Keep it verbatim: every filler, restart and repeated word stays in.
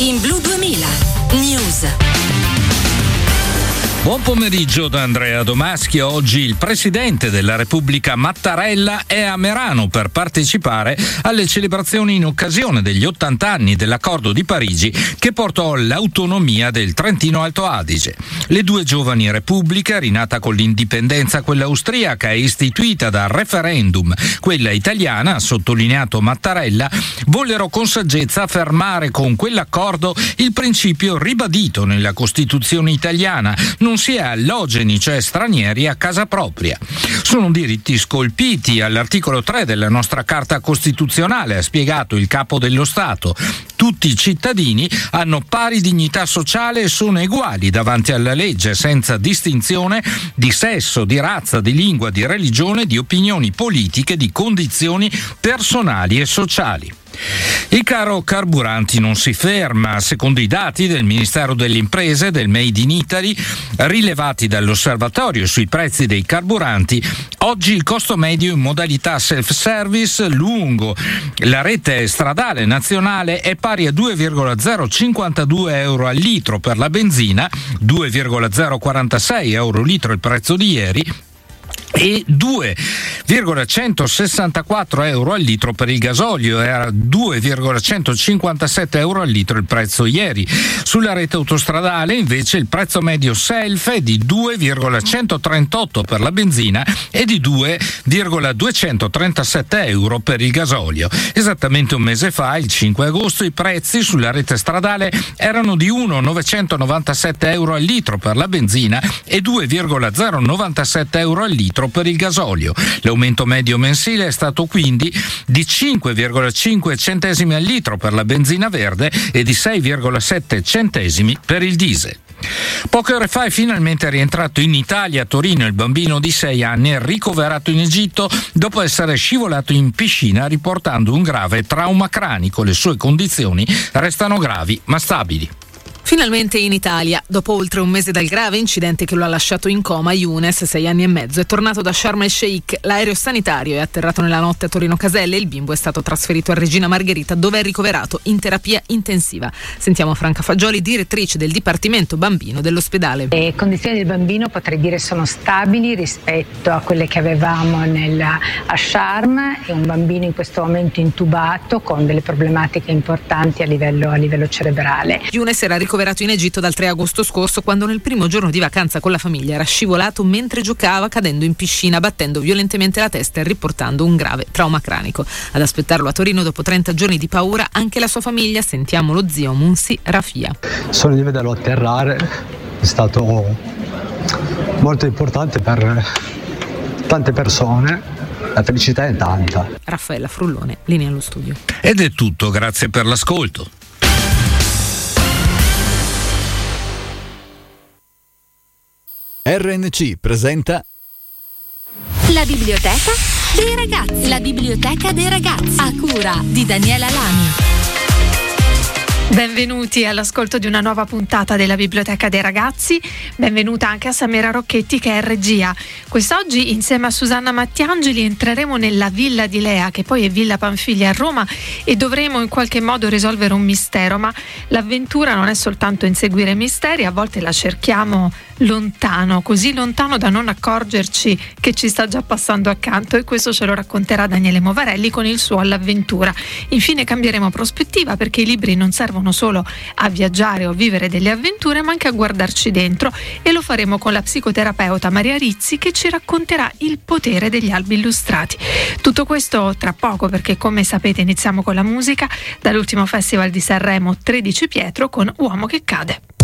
in Blu duemila News. Buon pomeriggio da Andrea Domaschi. Oggi il Presidente della Repubblica Mattarella è a Merano per partecipare alle celebrazioni in occasione degli ottanta anni dell'Accordo di Parigi che portò all'autonomia del Trentino Alto Adige. Le due giovani repubbliche, rinata con l'indipendenza quella austriaca e istituita dal referendum quella italiana, ha sottolineato Mattarella, vollero con saggezza affermare con quell'accordo il principio ribadito nella Costituzione italiana: non si è allogeni, cioè stranieri, a casa propria. Sono diritti scolpiti all'articolo tre della nostra Carta Costituzionale, ha spiegato il Capo dello Stato. Tutti i cittadini hanno pari dignità sociale e sono uguali davanti alla legge, senza distinzione di sesso, di razza, di lingua, di religione, di opinioni politiche, di condizioni personali e sociali. Il caro carburanti non si ferma. Secondo i dati del Ministero delle Imprese del Made in Italy rilevati dall'osservatorio sui prezzi dei carburanti, oggi il costo medio in modalità self-service lungo la rete stradale nazionale è pari a due virgola zero cinquantadue euro al litro per la benzina, due virgola zero quarantasei euro al litro il prezzo di ieri e due virgola centosessantaquattro euro al litro per il gasolio. Era due virgola centocinquantasette euro al litro il prezzo ieri. Sulla rete autostradale invece il prezzo medio self è di due virgola centotrentotto per la benzina e di due virgola duecentotrentasette euro per il gasolio. Esattamente un mese fa, il cinque agosto, i prezzi sulla rete stradale erano di uno virgola novecentonovantasette euro al litro per la benzina e due virgola zero novantasette euro al litro per il gasolio. L'aumento medio mensile è stato quindi di cinque virgola cinque centesimi al litro per la benzina verde e di sei virgola sette centesimi per il diesel. Poche ore fa è finalmente rientrato in Italia, a Torino, il bambino di sei anni ricoverato in Egitto dopo essere scivolato in piscina riportando un grave trauma cranico. Le sue condizioni restano gravi ma stabili. Finalmente in Italia, dopo oltre un mese dal grave incidente che lo ha lasciato in coma, Younes, sei anni e mezzo, è tornato da Sharm el Sheikh. L'aereo sanitario è atterrato nella notte a Torino Caselle e il bimbo è stato trasferito a Regina Margherita, dove è ricoverato in terapia intensiva. Sentiamo Franca Fagioli, direttrice del Dipartimento Bambino dell'ospedale. Le condizioni del bambino potrei dire sono stabili rispetto a quelle che avevamo nel, a Sharm. È un bambino in questo momento intubato con delle problematiche importanti a livello, a livello cerebrale. Younes era ricoverato in Egitto dal tre agosto scorso, quando nel primo giorno di vacanza con la famiglia era scivolato mentre giocava, cadendo in piscina, battendo violentemente la testa e riportando un grave trauma cranico. Ad aspettarlo a Torino dopo trenta giorni di paura anche la sua famiglia. Sentiamo lo zio Munsi Rafia. Solo di vederlo atterrare è stato molto importante per tante persone. La felicità è tanta. Raffaella Frullone, linea allo studio. Ed è tutto, grazie per l'ascolto. R N C presenta La biblioteca dei ragazzi. La biblioteca dei ragazzi, a cura di Daniela Lami. Benvenuti all'ascolto di una nuova puntata della Biblioteca dei Ragazzi. Benvenuta anche a Samira Rocchetti, che è regia. Quest'oggi insieme a Susanna Mattiangeli entreremo nella Villa di Lea, che poi è Villa Panfili a Roma, e dovremo in qualche modo risolvere un mistero, ma l'avventura non è soltanto inseguire misteri, a volte la cerchiamo lontano, così lontano da non accorgerci che ci sta già passando accanto, e questo ce lo racconterà Daniele Movarelli con il suo All'avventura. Infine cambieremo prospettiva, perché i libri non servono solo a viaggiare o vivere delle avventure, ma anche a guardarci dentro, e lo faremo con la psicoterapeuta Maria Rizzi, che ci racconterà il potere degli albi illustrati. Tutto questo tra poco, perché come sapete iniziamo con la musica dall'ultimo Festival di Sanremo tredici Pietro con Uomo che cade.